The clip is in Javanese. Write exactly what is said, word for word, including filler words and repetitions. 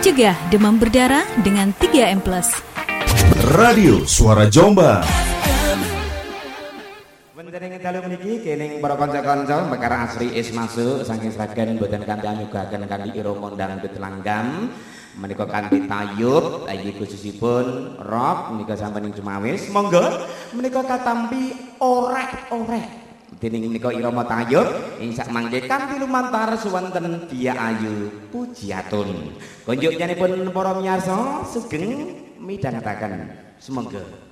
Cegah demam berdarah dengan tiga M plus. Radio Suara Jombang. Menjenengi dalu meniki kening para kanca-kanca perkara asri is masuk saking sragen boten kanthi anyugaken kanthi irama dangdut langgam menika kanthi tayub iki khususipun rock menika sampun ing Cumawis monggo menika katampi orek-orek dening menika irama tayub ing sak mangke kanthi lumantar suwenten Dia Ayu Pujiatun konjuk nyanipun para miyarsa sugeng midhangetaken semangga.